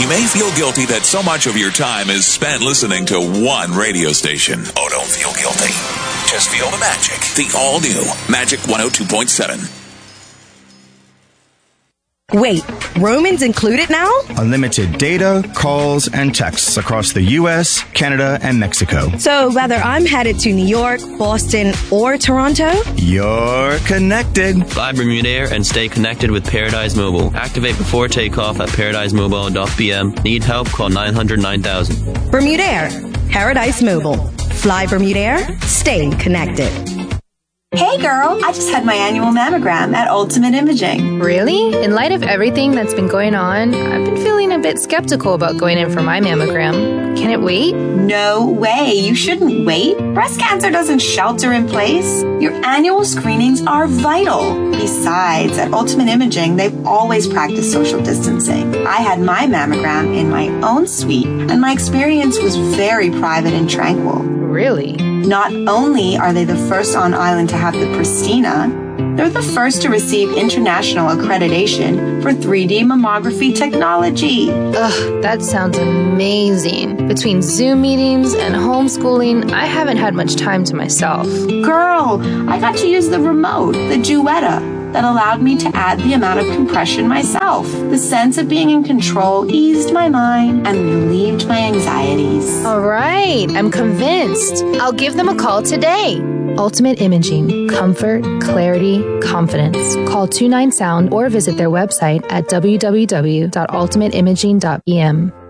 You may feel guilty that so much of your time is spent listening to one radio station. Oh, don't feel guilty. Just feel the magic. The all-new Magic 102.7. Wait, roaming's included now? Unlimited data, calls, and texts across the U.S., Canada, and Mexico. So whether I'm headed to New York, Boston, or Toronto, you're connected. Fly Bermuda Air and stay connected with Paradise Mobile. Activate before takeoff at paradisemobile.bm. Need help? Call 900-9000. Bermuda Air, Paradise Mobile. Fly Bermuda Air, stay connected. Hey girl, I just had my annual mammogram at Ultimate Imaging. Really? In light of everything that's been going on, I've been feeling a bit skeptical about going in for my mammogram. Can it wait? No way. You shouldn't wait. Breast cancer doesn't shelter in place. Your annual screenings are vital. Besides, at Ultimate Imaging, they've always practiced social distancing. I had my mammogram in my own suite, and my experience was very private and tranquil. Really? Not only are they the first on island to have the Pristina, they're the first to receive international accreditation for 3D mammography technology. Ugh, that sounds amazing. Between Zoom meetings and homeschooling, I haven't had much time to myself. Girl, I got to use the remote, the Duetta, that allowed me to add the amount of compression myself. The sense of being in control eased my mind and relieved my anxieties. All right, I'm convinced. I'll give them a call today. Ultimate Imaging. Comfort, clarity, confidence. Call 29Sound or visit their website at www.ultimateimaging.bm.